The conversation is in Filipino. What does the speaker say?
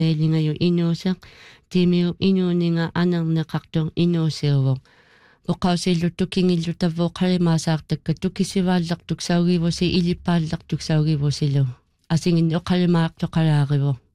Elingayo inuuseq timiup inuuninga anernеқартур инуусиувоқ оқаусииллутту кингиллу таввоо қалимаасаартакка тукисивааллартук саугивуси илиппааллартук саугивусилу асингинни оқалимаартоқалаариво